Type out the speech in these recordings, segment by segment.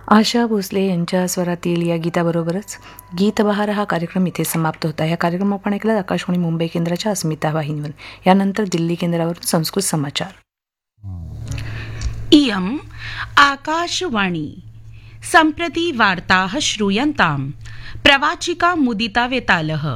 आशा भोसले यांच्या स्वरातील या गीताबरोबरच गीतबहार हा कार्यक्रम इथे समाप्त होता. या कार्यक्रम आपण ऐकला आकाशवाणी मुंबई केंद्राच्या अस्मिता वाहिनीवर. यानंतर दिल्ली केंद्रावरून संस्कृत समाचार. इयम् आकाशवाणी. सम्प्रति वार्ताः श्रूयन्ताम्. प्रवाचिका मुदिता वेतालः.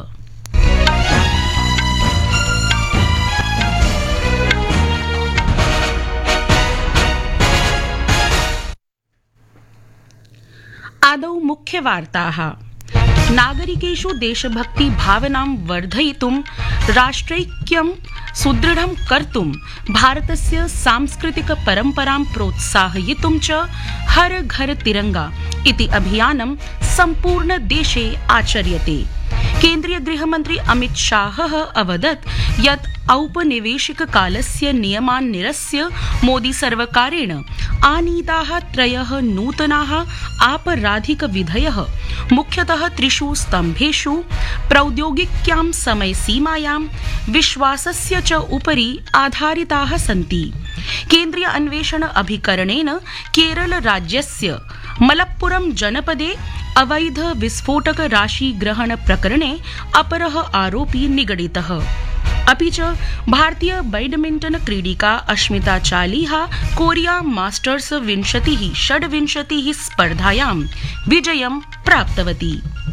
आदौ मुख्यवार्ताः. नागरिकेषु देशभक्ति भावनां वर्धयितुं राष्ट्रैक्यं सुदृढं कर्तुं भारतस्य सांस्कृतिक परम्परां प्रोत्साहयितुं च हर घर तिरंगा इति अभियानं सम्पूर्ण देशे आचर्यते. केन्द्रीय गृहमन्त्री अमित शाहः अवदत् यत् औपनिवेशिक कालस्य नियमान् निरस्य मोदी सर्वकारेण आनीताः 3 नूतनाः आपराधिक विधयः मुख्यतः 3 स्तम्भेषु प्रौद्योगिक्यां समयसीमायां विश्वासस्य च उपरि आधारिताः सन्ति. केन्द्रीय अन्वेषण अभिकरणेन केरल राज्यस्य मलप्पुरम जनपदे अवैध विस्फोटक राशि ग्रहण प्रकरणे अपरः आरोपी निगडितः. अपि च भारतीय badminton क्रीडिका Ashmita Chaliha Korea masters 26 स्पर्धायां विजयं प्राप्तवती.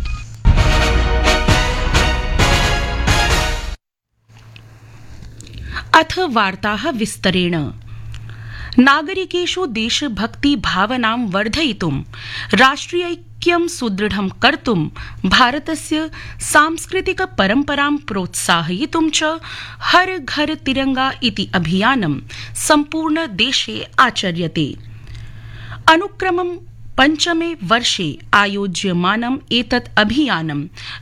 अथ वार्ताः विस्तरेण. नागरिकेषु देशभक्ति भावनां वर्धयितुं राष्ट्रियैक्यं सुदृढं कर्तुं भारतस्य सांस्कृतिक परम्परां प्रोत्साहयितुं च हर घर तिरंगा इति अभियानं सम्पूर्ण देशे आचर्यते. अनुक्रमं 5मे वर्षे आयोज्यमानम् एतत् अभियानं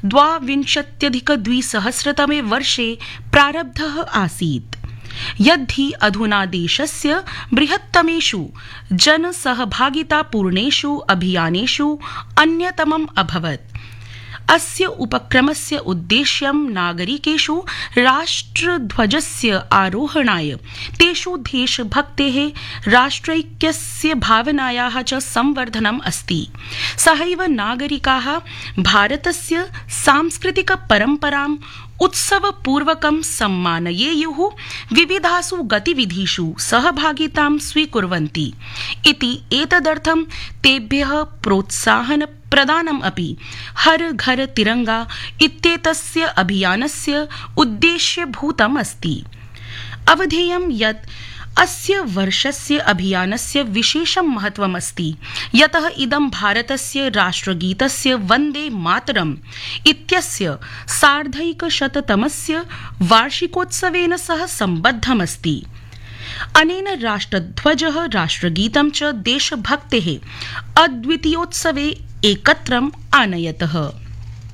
2020तमे वर्षे प्रारब्धः आसीत्. यद्धि अधुना देशस्य बृहत्तमेषु जनसहभागितापूर्णेषु अभियानेषु अन्यतमम् अभवत्. अस्य उपक्रमस्य उद्देश्यं नागरिकेषु राष्ट्रध्वजस्य आरोहणाय तेषु देशभक्तेः राष्ट्रैक्यस्य भावनायाः च संवर्धनम् अस्ति. सहैव नागरिकाः भारतस्य सांस्कृतिक परम्पराम् उत्सवपूर्वकं सम्मानयेयुः, विविधासु गतिविधिषु सहभागितां स्वीकुर्वन्ति इति एतदर्थं तेभ्यः प्रोत्साहन प्रदानम् अपि हर घर तिरंगा इत्येतस्य अभियानस्य उद्देश्यभूतम् अस्ति. अवधेयं यत् अस्य वर्षस्य अभियानस्य विशेषं महत्वम् अस्ति, यतः इदं भारतस्य राष्ट्रगीतस्य वन्दे मातरम् इत्यस्य 150तमस्य वार्षिकोत्सवेन सह सम्बद्धमस्ति. अनेन राष्ट्रध्वजः राष्ट्रगीतं च देशभक्तेः अद्वितीयोत्सवे एकत्रम् आनयतः.